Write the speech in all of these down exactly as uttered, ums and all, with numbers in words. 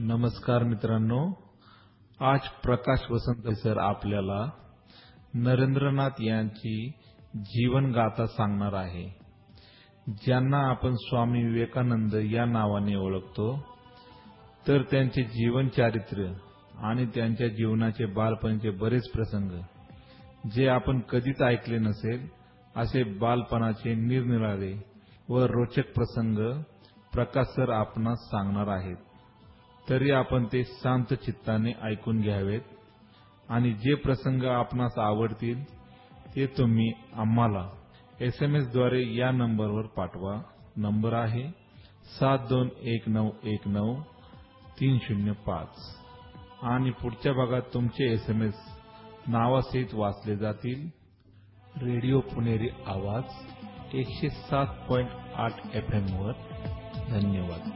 नमस्कार मित्रांनो, आज प्रकाश वसंत सर आपल्याला नरेंद्रनाथ यांची जीवन गाथा सांगणार आहे, ज्यांना आपण स्वामी विवेकानंद या नावाने ओळखतो। तर त्यांचे जीवन चारित्र्य आणि त्यांच्या जीवनाचे बालपणीचे बरेच प्रसंग जे आपण कधीच ऐकले नसेल असे बालपणाचे निरनिराळे व रोचक प्रसंग प्रकाश सर आपणास सांगणार आहेत। तरी आपण ते शांत चित्ताने ऐकून घ्यावेत आणि जे प्रसंग आपणास आवडतील ते तुम्ही आम्हाला एसएमएस द्वारे या नंबरवर पाठवा। नंबर आहे सात दोन एक नऊ एक नऊ तीन शून्य पाच आणि पुढच्या भागात तुमचे एसएमएस नावासहित वाचले जातील। रेडिओ पुणेरी आवाज एकशे सात पॉइंट आठ एफ एम वर। धन्यवाद।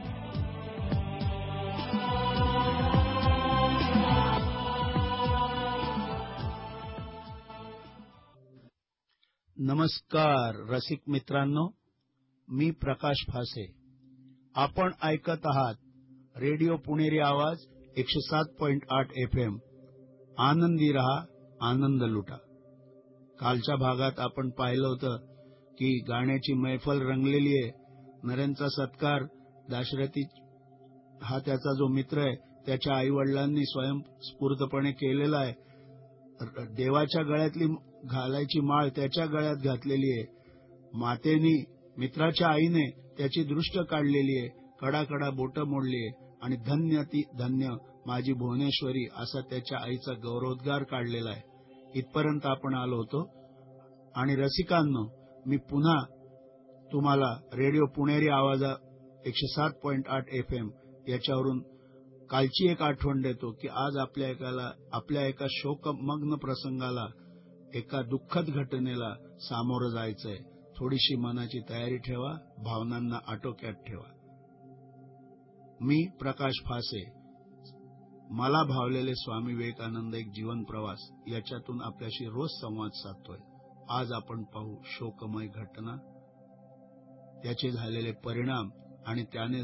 नमस्कार रसिक मित्रांनो, मी प्रकाश फासे। आपण ऐकत आहात रेडिओ पुणेरी आवाज एकशे सात पॉइंट आठ एफ एम। आनंदी रहा, आनंद लुटा। कालच्या भागात आपण पाहिलं होतं की गाण्याची मैफल रंगलेली आहे। नरेंद्रचा सत्कार दाशरथी हा त्याचा जो मित्र आहे त्याच्या आईवडिलांनी स्वयंस्फूर्तपणे केलेला आहे। देवाच्या गळ्यातली घालायची माळ त्याच्या गळ्यात घातलेली आहे। मातेनी मित्राच्या आईने त्याची दृष्ट काढलेली आहे, कडाकडा बोट मोडली आहे आणि धन्य ती धन्य माझी भुवनेश्वरी असा त्याच्या आईचा गौरवोद्गार काढलेला आहे। इथपर्यंत आपण आलो होतो आणि रसिकांनो, मी पुन्हा तुम्हाला रेडिओ पुणेरी आवाजा एकशे सात पॉइंट आठ एफ एम याच्यावरून कालची एक आठवण देतो की आज आपल्या एकाला आपल्या एका शोकमग्न प्रसंगाला, एका दुःखद घटनेला सामोरं जायचंय। थोडीशी मनाची तयारी ठेवा, भावनांना आटोक्यात ठेवा। मी प्रकाश फासे, मला भावलेले स्वामी विवेकानंद एक जीवन प्रवास याच्यातून आपल्याशी रोज संवाद साधतोय। आज आपण पाहू शोकमय घटना, त्याचे झालेले परिणाम आणि त्याने